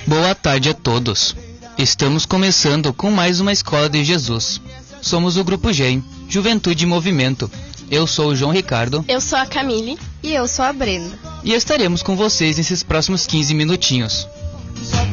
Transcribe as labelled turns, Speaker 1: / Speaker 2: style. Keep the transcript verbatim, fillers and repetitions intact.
Speaker 1: Boa tarde a todos. Estamos começando com mais uma Escola de Jesus. Somos o Grupo G E M, Juventude em Movimento. Eu sou o João Ricardo.
Speaker 2: Eu sou a Camille.
Speaker 3: E eu sou a Brenda.
Speaker 1: E estaremos com vocês nesses próximos quinze minutinhos.